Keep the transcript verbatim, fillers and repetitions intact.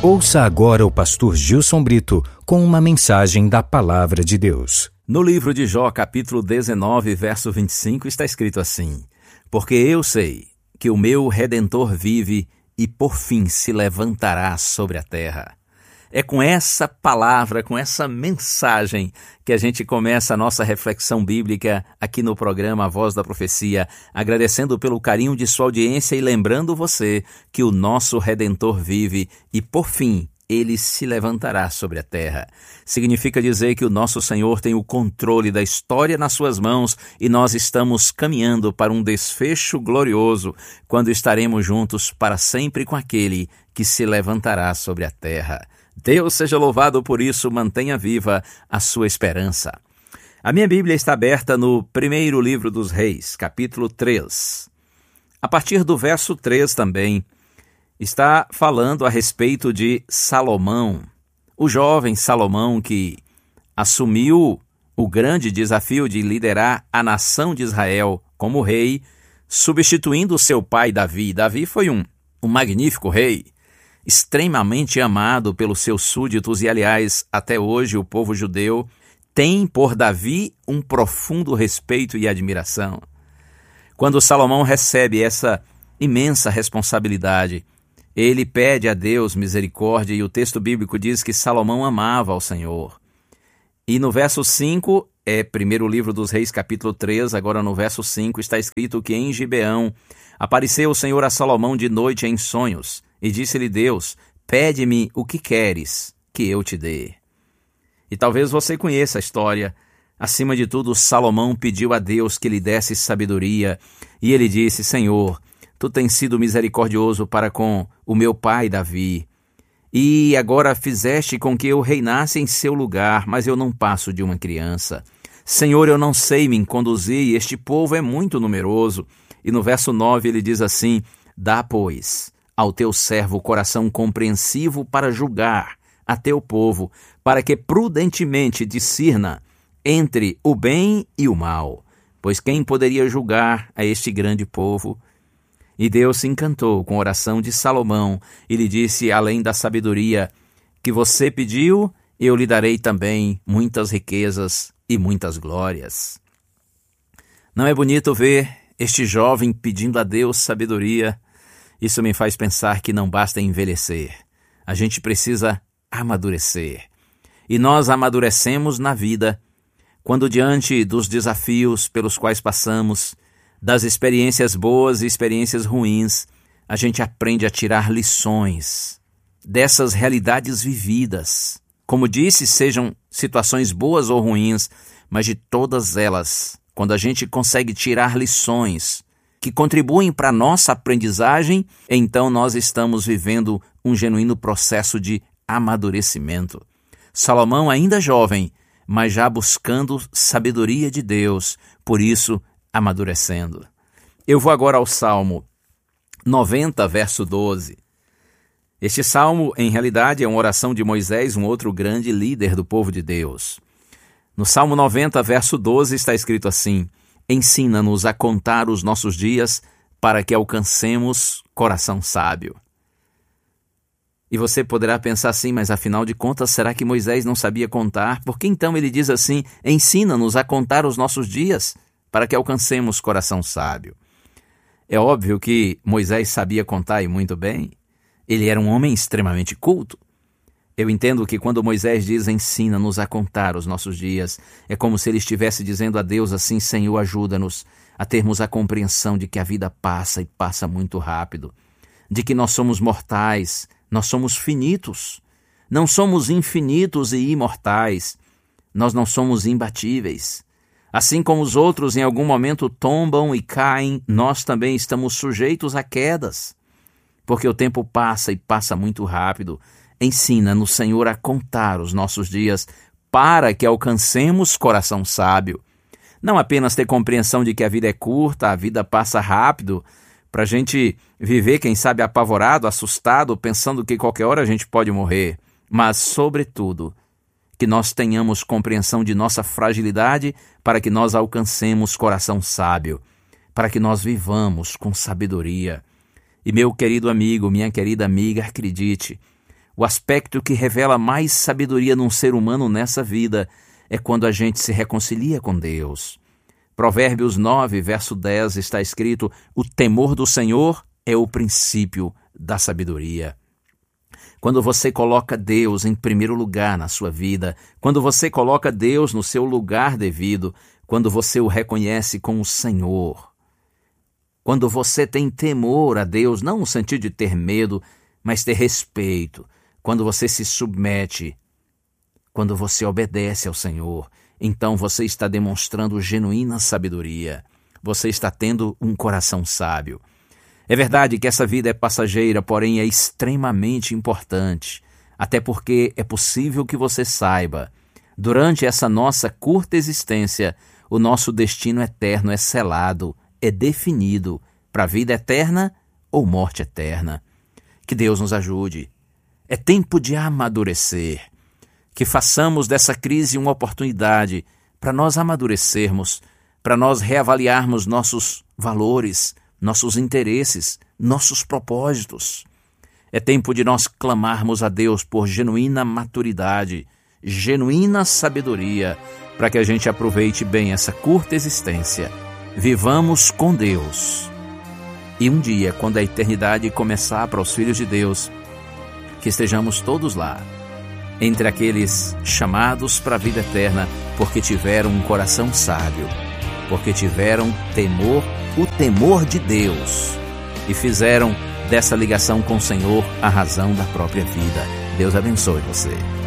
Ouça agora o pastor Gilson Brito com uma mensagem da Palavra de Deus. No livro de Jó, capítulo dezenove, verso vinte e cinco, está escrito assim: Porque eu sei que o meu Redentor vive e por fim se levantará sobre a terra. É com essa palavra, com essa mensagem, que a gente começa a nossa reflexão bíblica aqui no programa A Voz da Profecia, agradecendo pelo carinho de sua audiência e lembrando você que o nosso Redentor vive e, por fim, ele se levantará sobre a terra. Significa dizer que o nosso Senhor tem o controle da história nas suas mãos e nós estamos caminhando para um desfecho glorioso, quando estaremos juntos para sempre com aquele que se levantará sobre a terra. Deus seja louvado por isso, mantenha viva a sua esperança. A minha Bíblia está aberta no primeiro livro dos Reis, capítulo três. A partir do verso três também, está falando a respeito de Salomão, o jovem Salomão que assumiu o grande desafio de liderar a nação de Israel como rei, substituindo seu pai Davi. Davi foi um, um magnífico rei, extremamente amado pelos seus súditos e, aliás, até hoje o povo judeu tem por Davi um profundo respeito e admiração. Quando Salomão recebe essa imensa responsabilidade, ele pede a Deus misericórdia e o texto bíblico diz que Salomão amava ao Senhor. E no verso cinco, é primeiro livro dos Reis, capítulo três, agora no verso cinco, está escrito que em Gibeão apareceu o Senhor a Salomão de noite em sonhos, e disse-lhe Deus: pede-me o que queres que eu te dê. E talvez você conheça a história. Acima de tudo, Salomão pediu a Deus que lhe desse sabedoria, e ele disse: Senhor, tu tens sido misericordioso para com o meu pai Davi, e agora fizeste com que eu reinasse em seu lugar, mas eu não passo de uma criança. Senhor, eu não sei me conduzir, e este povo é muito numeroso. E no verso nove ele diz assim: dá, pois, ao teu servo coração compreensivo para julgar a teu povo, para que prudentemente discirna entre o bem e o mal. Pois quem poderia julgar a este grande povo? E Deus se encantou com a oração de Salomão e lhe disse: além da sabedoria que você pediu, eu lhe darei também muitas riquezas e muitas glórias. Não é bonito ver este jovem pedindo a Deus sabedoria? Isso me faz pensar que não basta envelhecer. A gente precisa amadurecer. E nós amadurecemos na vida quando, diante dos desafios pelos quais passamos, das experiências boas e experiências ruins, a gente aprende a tirar lições dessas realidades vividas. Como disse, sejam situações boas ou ruins, mas de todas elas, quando a gente consegue tirar lições que contribuem para a nossa aprendizagem, então nós estamos vivendo um genuíno processo de amadurecimento. Salomão ainda jovem, mas já buscando sabedoria de Deus, por isso amadurecendo. Eu vou agora ao Salmo noventa, verso doze. Este salmo, em realidade, é uma oração de Moisés, um outro grande líder do povo de Deus. No Salmo noventa, verso doze, está escrito assim: ensina-nos a contar os nossos dias para que alcancemos coração sábio. E você poderá pensar assim, mas afinal de contas, será que Moisés não sabia contar? Por que então ele diz assim: ensina-nos a contar os nossos dias para que alcancemos coração sábio? É óbvio que Moisés sabia contar e muito bem. Ele era um homem extremamente culto. Eu entendo que quando Moisés diz ensina-nos a contar os nossos dias, é como se ele estivesse dizendo a Deus assim: Senhor, ajuda-nos a termos a compreensão de que a vida passa e passa muito rápido, de que nós somos mortais, nós somos finitos, não somos infinitos e imortais, nós não somos imbatíveis. Assim como os outros em algum momento tombam e caem, nós também estamos sujeitos a quedas, porque o tempo passa e passa muito rápido. Ensina-nos, Senhor, a contar os nossos dias para que alcancemos coração sábio. Não apenas ter compreensão de que a vida é curta, a vida passa rápido, para a gente viver, quem sabe, apavorado, assustado, pensando que qualquer hora a gente pode morrer, mas, sobretudo, que nós tenhamos compreensão de nossa fragilidade para que nós alcancemos coração sábio, para que nós vivamos com sabedoria. E meu querido amigo, minha querida amiga, acredite, O aspecto que revela mais sabedoria num ser humano nessa vida é quando a gente se reconcilia com Deus. Provérbios nove, verso dez, está escrito: o temor do Senhor é o princípio da sabedoria. Quando você coloca Deus em primeiro lugar na sua vida, quando você coloca Deus no seu lugar devido, quando você o reconhece como Senhor, quando você tem temor a Deus, não no sentido de ter medo, mas ter respeito, quando você se submete, quando você obedece ao Senhor, então você está demonstrando genuína sabedoria. Você está tendo um coração sábio. É verdade que essa vida é passageira, porém é extremamente importante, até porque é possível que você saiba, durante essa nossa curta existência, o nosso destino eterno é selado, é definido para a vida eterna ou morte eterna. Que Deus nos ajude. É tempo de amadurecer. Que façamos dessa crise uma oportunidade para nós amadurecermos, para nós reavaliarmos nossos valores, nossos interesses, nossos propósitos. É tempo de nós clamarmos a Deus por genuína maturidade, genuína sabedoria, para que a gente aproveite bem essa curta existência. Vivamos com Deus. E um dia, quando a eternidade começar para os filhos de Deus, que estejamos todos lá, entre aqueles chamados para a vida eterna, porque tiveram um coração sábio, porque tiveram temor, o temor de Deus, e fizeram dessa ligação com o Senhor a razão da própria vida. Deus abençoe você.